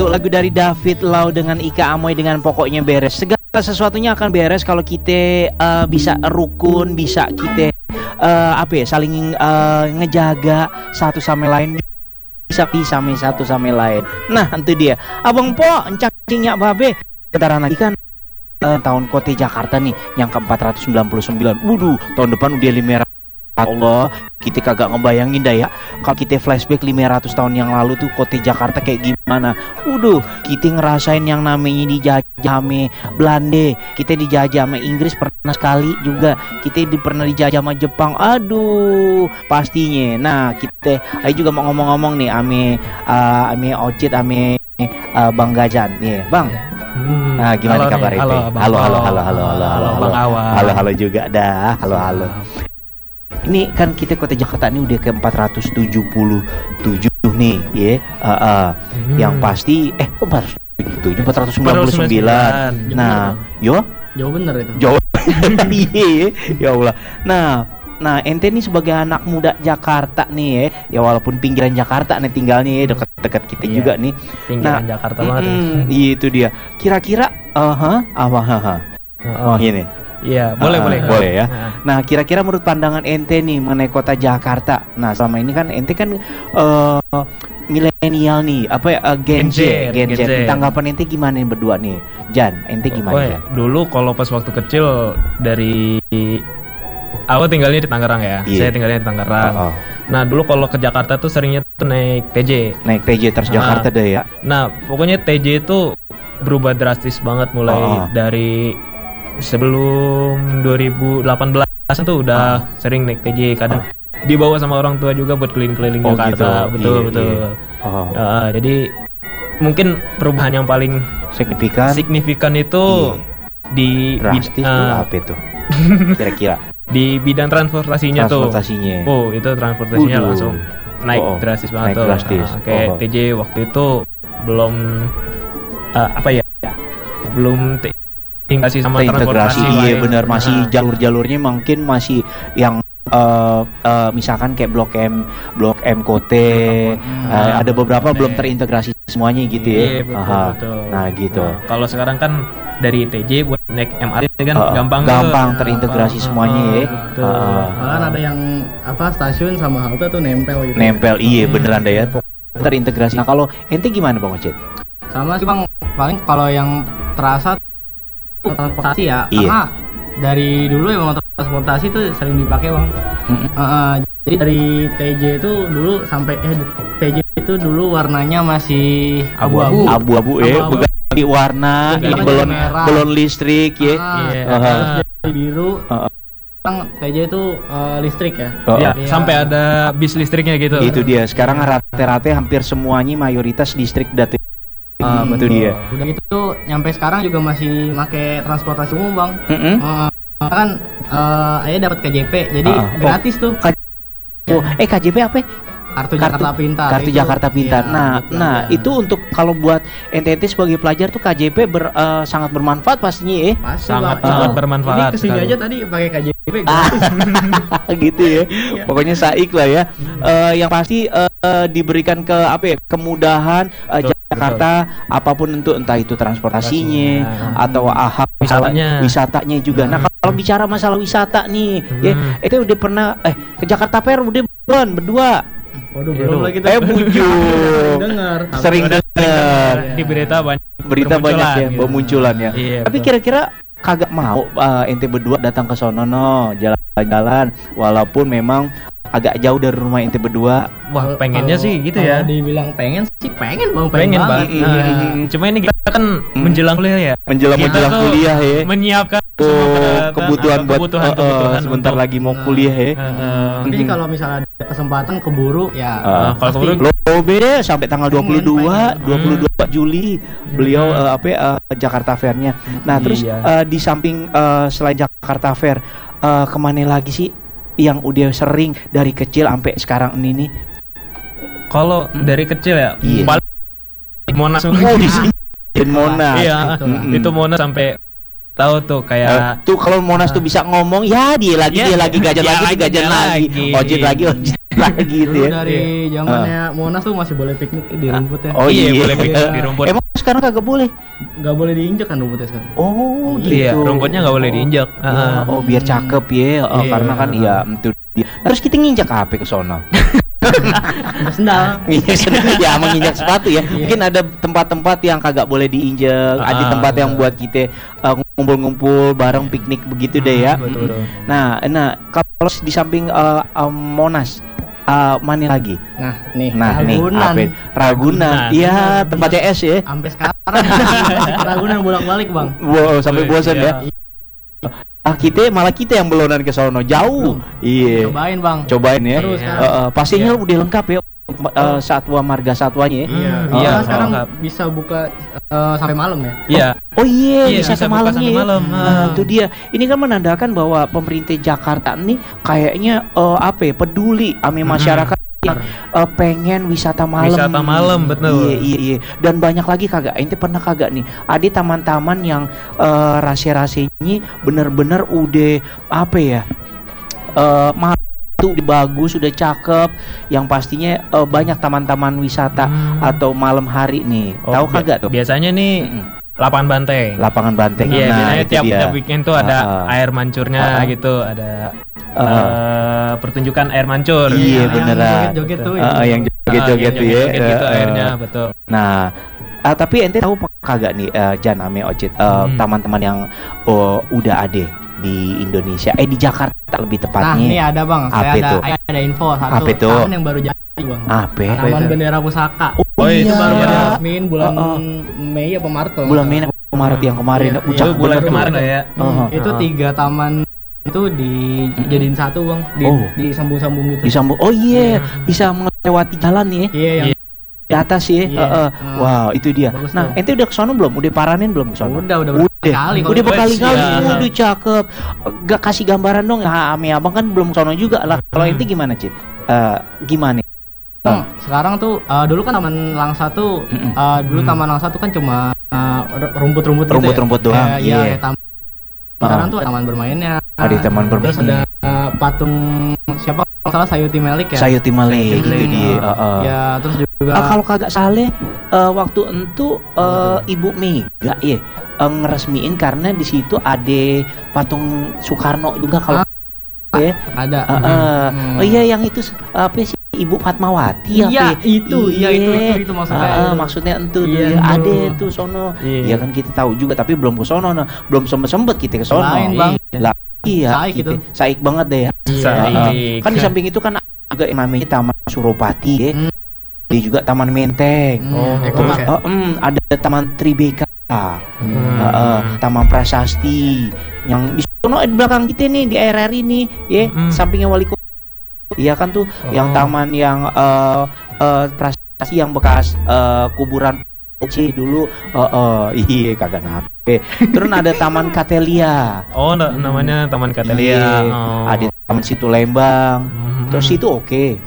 lagu dari David Lau dengan Ika Amoy dengan Pokoknya Beres. Segala sesuatunya akan beres kalau kita bisa rukun, bisa kita saling ngejaga satu sama lain, bisa pisah satu sama lain. Nah, itu dia. Abang Po, encang-cingnya babe. Bentaran lagi kan tahun Kote Jakarta nih yang ke-499. Waduh, tahun depan udah 500. Allah, kita kagak ngebayangin dah ya kalau kita flashback 500 tahun yang lalu tuh Kote Jakarta kayak gimana. Kita ngerasain yang namanya dijajah sama Belanda, kita dijajah sama Inggris pernah sekali juga, kita pernah dijajah sama Jepang. Aduh, pastinya. Nah, kita juga mau ngomong-ngomong nih ame Ocit ame Bang Gajan nih, Bang. Nah, gimana kabar itu? Halo Bang Awan. Halo juga dah. Halo. Ini kan kita Kota Jakarta ini udah ke 477 nih, ya. Yang pasti 499. Nah, yo. Jauh bener itu. Jauh. Iya, ya Allah. Nah, ente nih sebagai anak muda Jakarta nih ya walaupun pinggiran Jakarta nih tinggalnya ya, dekat-dekat kita juga nih. Pinggiran Jakarta banget ya. Iya, itu dia. Kira-kira ini. Iya, boleh ya. Nah, kira-kira menurut pandangan ente nih mengenai kota Jakarta. Nah, selama ini kan ente kan milenial nih, Gen Z. Tanggapan ente gimana nih berdua nih? Jan, ente gimana? Dulu kalau pas waktu kecil aku tinggalnya di Tangerang ya. Iya. Saya tinggalnya di Tangerang. Nah, dulu kalau ke Jakarta tuh seringnya tuh naik TJ. Naik TJ Transjakarta deh ya. Nah, pokoknya TJ itu berubah drastis banget mulai dari sebelum 2018 tuh udah sering naik TJ, kadang dibawa sama orang tua juga buat keliling-keliling Jakarta. Gitu. Betul. Jadi mungkin perubahan yang paling signifikan itu di drastis tuh apa itu? Kira-kira di bidang transportasinya. Oh, itu transportasinya langsung naik drastis banget tuh. Kayak TJ waktu itu belum belum integrasi sama transportasi. Iya benar, masih jalur-jalurnya mungkin masih yang misalkan kayak Blok M Kote, ada beberapa belum terintegrasi semuanya gitu ya. Betul. Nah gitu. Kalau sekarang kan dari TJ buat naik MRT kan gampang terintegrasi semuanya ya. Bahkan ada yang stasiun sama halte tuh nempel gitu. Iya beneran deh ya, terintegrasi. Nah, kalau ente gimana Bang Ocit? Sama sih Bang, paling kalau yang terasa transportasi ya, karena dari dulu emang transportasi tuh sering dipakai Bang. Jadi dari TJ itu dulu sampai TJ itu dulu warnanya masih abu-abu berganti warna, belum listrik ya. Terus jadi biru. TJ itu listrik ya. Sampai ada bis listriknya gitu. Itu dia. Sekarang rata-rata hampir semuanya mayoritas listrik data. Betul dia. Udah gitu nyampe sekarang juga masih pakai transportasi umum Bang. Kan ayah dapat KJP jadi gratis tuh. KJP apa? Kartu Jakarta Pintar. Kartu Jakarta Pintar. Itu untuk kalau buat ente sebagai pelajar tuh KJP sangat bermanfaat pastinya ya. Sangat bermanfaat. Ini kesini aja tadi pakai KJP. Gitu ya. Pokoknya saik lah ya. Yang pasti diberikan kemudahan Jakarta apapun untuk entah itu transportasinya atau wisatanya juga. Nah, kalau bicara masalah wisata nih, itu udah pernah ke Jakarta Fair udah berdua. Waduh, belum lagi sering dengar di berita banyak ya bermunculan ya. Tapi kira-kira kagak mau ente berdua datang ke sono jalan-jalan walaupun memang agak jauh dari rumah ente berdua. Wah, pengennya sih gitu ya. Dibilang pengen banget. Cuma ini kita kan menjelang kuliah ya. Menjelang kuliah ya. Menyiapkan kebutuhan sebentar lagi mau kuliah ya. Tapi kalau misalnya ada kesempatan keburu ya. Kalau keburu beda sampai tanggal 22 Juli beliau Jakarta Fair-nya. Nah, terus di samping selain Jakarta Fair kemana lagi sih yang udah sering dari kecil sampai sekarang ini nih? Kalau dari kecil ya, paling Monas. Monas. Iya, itu Monas sampai tahu tuh kayak tuh kalau Monas tuh bisa ngomong ya dia lagi gajan lagi Ocit lagi lagi gitu Dulu ya. dari zamannya Monas tuh masih boleh piknik di rumputnya. Oh iya, boleh piknik di rumput. Emang sekarang kagak boleh? Nggak boleh diinjak kan rumputnya sekarang. Oh gitu. Iya, rumputnya nggak boleh diinjak. Ya, oh biar cakep ya. Oh, Iya. karena kan iya itu dia. Terus kita nginjak apa ke sono? Ada sendal. Iya, ya menginjak sepatu ya. Mungkin ada tempat-tempat yang kagak boleh diinjak, ada tempat yang buat kita ngumpul-ngumpul bareng piknik begitu deh ya. Betul. Nah, kalau di samping Monas, mana lagi? Nah, nih Ragunan. Ragunan. Ragunan. Iya, tempatnya es ya. Sampai sekarang Ragunan bolak-balik, Bang. Wow, sampai bosan Iya. ya. Malah kita yang belonan ke sono jauh. Iya. Cobain, Bang. Cobain ya. Terus kan. Pastinya udah lengkap ya. Satwa marga satwanya ya. Iya, Sekarang lengkap. bisa buka sampai malam ya. Iya. Oh iya, Iya, bisa bisa ke buka malamnya sampai ya. malam. Nah, itu dia. Ini kan menandakan bahwa pemerintah Jakarta ini kayaknya peduli sama masyarakat yang pengen wisata malam. Wisata malam, betul. Iya. Dan banyak lagi kagak. Ente pernah kagak nih? Ada taman-taman yang rase-rasenya bener-bener udah malam itu udah bagus, udah cakep. Yang pastinya banyak taman-taman wisata atau malam hari nih. Tahu kagak tuh? Biasanya nih lapangan banteng. Lapangan banteng. Iya, biasanya itu tiap dia. weekend tuh ada air mancurnya gitu, ada pertunjukan air mancur. Iya, Yang beneran. joget-joget tuh. Yang joget-joget tuh ya. Joget gitu airnya, betul. Nah, tapi ente tahu kagak nih Jan ame Ocit teman-teman yang udah ada di Indonesia, di Jakarta lebih Nah, tepatnya. ini ada, Bang. Apa itu? Saya ada info satu. Apa itu? Taman yang baru jadi, Bang. Apa? Taman Bendera Pusaka. Oh Itu baru iya. diresmiin bulan Mei apa Maret kalau Bulan nggak Mei Maret yang kemarin. Iya, Cakep Itu bulan bener tuh. kemarin lah ya. salah. Itu 3 taman itu dijadiin satu, Bang. Disambung-sambung gitu. Disambung. Oh iya, bisa melewati jalan nih. Iya, yang Di atas ya. Iya. Wow, itu dia. Bagus Nah, tuh. ente udah kesono belum? Udah paranin belum kesono? udah berkali Udah berkali-kali. Iya. Udah cakep. Gak kasih gambaran dong. Nah, ame abang kan belum kesono juga lah. Kalau ente gimana, Cit? Gimana? Sekarang tuh dulu kan Taman Langsa tuh dulu Taman Langsa tuh kan cuma rumput-rumput gitu ya. Rumput-rumput doang. Iya, Iya. sekarang tuh ada taman bermainnya. Ada taman Terus bermain. ada patung siapa kalau salah Sayuti Melik ya. Sayuti Melik gitu Melik. dia. Ya, terus juga Kalau kagak salah waktu itu Ibu Mega ya ngeresmiin karena di situ ada patung Soekarno juga kalau ya. ada. Oh iya yang itu apa sih Ibu Fatmawati Iya, apa? itu maksudnya. Maksudnya entu Iya, dia ada tuh. tuh sono. Iya. Ya kan kita tahu juga tapi belum ke sono nah. Belum sempet kita ke sono. Lain, Bang. Lah, iya, Saik gitu. itu. Saik banget deh ya. Saik. Kan di samping itu kan juga yang namanya Taman Suropati ya. Dia juga Taman Menteng. Terus ada Taman Tribeka. Taman Prasasti yang di sono di belakang kita nih di RRI nih ya, sampingnya Wali Kota. Iya kan tuh yang taman yang Prasasti yang bekas kuburan Oce dulu. Iya kagak nape. Terus ada Taman Katelia. Oh, namanya Taman Katelia. Iya, Oh. ada Taman Situ Lembang. Terus itu oke.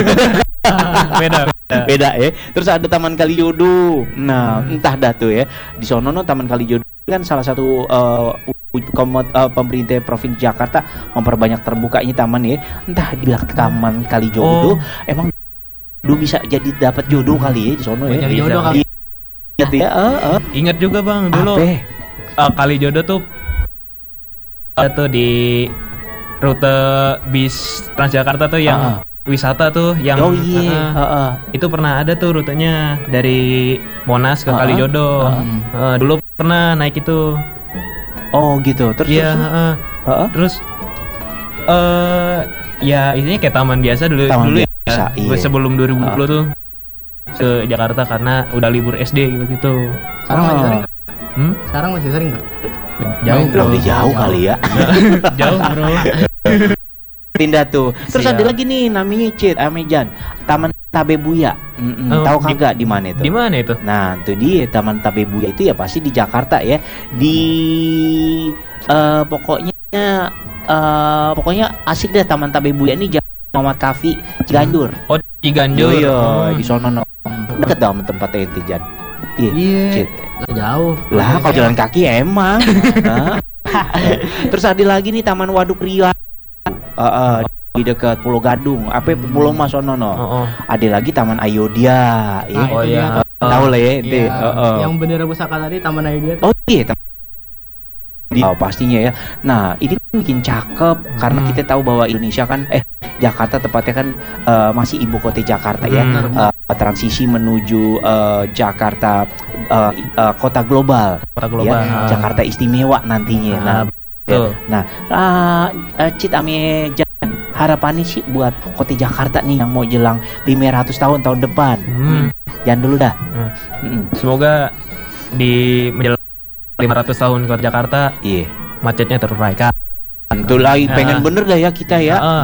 Beda ya. Terus ada Taman Kalijodo. Nah, entah dah tuh ya. Di sono no Taman Kalijodo kan salah satu pemerintah Provinsi Jakarta memperbanyak terbukanya taman ya. Entah dibilang Taman Kalijodo emang lu bisa jadi dapat jodoh kali ya di sono ya. Nyari jodoh kali. Gitu ya. Ingat juga Bang dulu Kalijodo tuh ada tuh di rute bis Transjakarta tuh yang wisata tuh yang itu pernah ada tuh rutenya dari Monas ke Kalijodo. Dulu pernah naik itu. Oh gitu. Terus Iya, terus ya isinya kayak taman biasa dulu Taman dulu biasa, ya. iya. Sebelum 2020 tuh ke Jakarta karena udah libur SD gitu. Sekarang masih sering nggak? Hmm? Sekarang masih sering nggak? Jauh, bro. lebih jauh kali ya. Jauh, bro. Tindak tuh. Terus Siap. ada lagi nih namanya Cid Amejan, Taman Tabebuya. Tahu kagak di mana itu? Di mana itu? Nah, itu dia Taman Tabebuya itu ya pasti di Jakarta ya. Di pokoknya asik deh Taman Tabebuya ini Jalan Muhammad Kafi Ciganjur. Oh, Ciganjur. Iya, di sono no. Deket dah sama tempat ente Jan. Iya. Cid. Lah jauh. Lah kalau jalan kaki emang. Terus ada lagi nih Taman Waduk Ria. di dekat Pulau Gadung, Pulau Mas ono no. Ada lagi Taman Ayodhya, ya. Oh iya. Tahu lah ya, itu. Yang bendera pusaka tadi Taman Ayodhya. Oh iya, pastinya ya. Nah, ini bikin cakep karena kita tahu bahwa Indonesia kan Jakarta tepatnya kan masih ibu kota Jakarta ya. Transisi menuju Jakarta kota global. Ya. Jakarta istimewa nantinya. Nah, Cit ame harapannya sih buat kota Jakarta nih yang mau jelang 500 tahun depan. Jangan dulu dah. Semoga di menjelang 500 tahun kota Jakarta, macetnya terurai kan. Itu lagi pengen bener dah ya kita ya.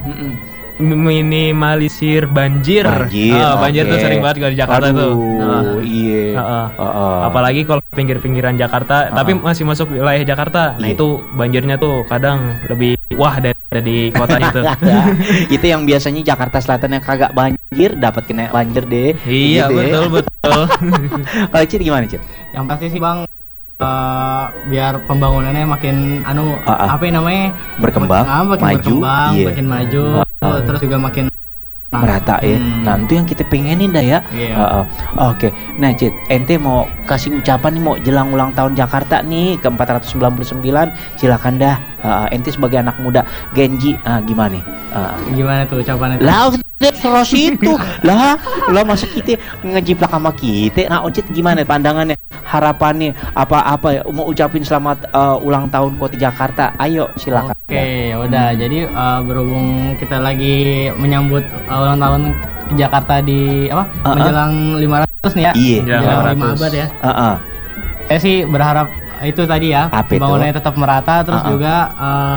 Minimalisir banjir. Banjir tuh sering banget kalau di Jakarta tuh. Iya. Apalagi kalau pinggir-pinggiran Jakarta, tapi masih masuk wilayah Jakarta. Nah itu banjirnya tuh kadang lebih dari di kotanya tuh. Itu yang biasanya Jakarta Selatan yang kagak banjir dapat kena banjir deh. Iya gitu betul. Kalau Cid gimana Cid? Yang pasti sih Bang, biar pembangunannya makin apa namanya berkembang, makin maju, terus juga makin merata ya. Nah itu yang kita pengenin dah ya. Oke. Nah Cid, ente mau kasih ucapan nih mau jelang ulang tahun Jakarta nih ke 499, silakan dah. Ente sebagai anak muda Genji, gimana nih? Gimana tuh ucapannya? Lah terus itu lah masuk kita ngejiplak sama kita. Nah Cid gimana pandangannya, harapannya apa ya mau ucapin selamat ulang tahun kota Jakarta? Ayo silakan. Oke, ya udah. Jadi berhubung kita lagi menyambut ulang tahun Jakarta di menjelang 500 nih ya. Iya. Menjelang 5 abad ya. Saya sih berharap itu tadi ya, pembangunannya tetap merata, terus juga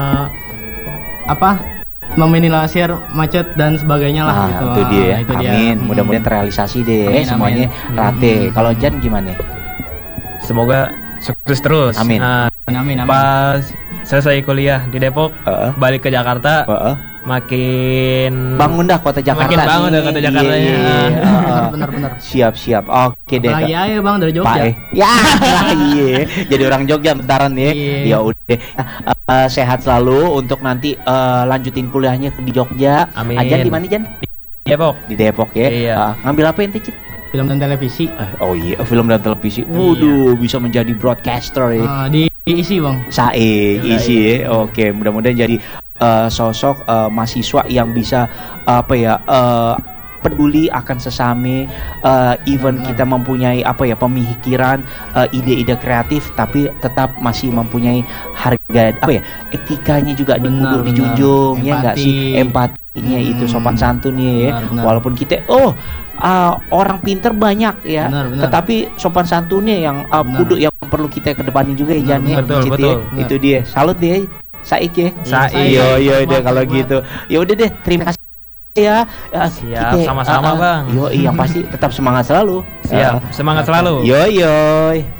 meminimalisir macet dan sebagainya lah gitu. Itu dia. Amin. Mudah-mudahan terrealisasi deh semuanya rate. Kalau Jan gimana? Semoga sukses terus. Amin. Amin. Pas selesai kuliah di Depok, balik ke Jakarta, makin bangun dah kota Jakarta. Makin bangun dah kota Jakartanya. Bener. Siap. Oke deh. Lagi aja Bang dari Jogja. Ya, iya. Jadi orang Jogja bentaran ya. Ya udah. Sehat selalu untuk nanti lanjutin kuliahnya di Jogja. Amin. Ajan di mana Jan? Di Depok ya. Iya. Ngambil apa ente Cid? Film dan televisi. Oh iya, film dan televisi. Waduh, bisa menjadi broadcaster ya. Diisi Bang. Isi ya. Oke, mudah-mudahan jadi sosok mahasiswa yang bisa peduli akan sesame, even kita mempunyai pemikiran, ide-ide kreatif, tapi tetap masih mempunyai harga etikanya juga dijunjung, ya enggak sih, empatinya itu sopan santunnya ya. Walaupun kita orang pinter banyak ya, tetapi sopan santunnya yang kudu yang perlu kita kedepanin juga ya Jan ya. Betul. Itu dia. Salut deh. Saik ya. Yo deh kalau gitu. Ya udah deh, terima kasih ya. Siap, sama-sama Bang. Yang pasti tetap semangat selalu. Siap, semangat selalu. Yo.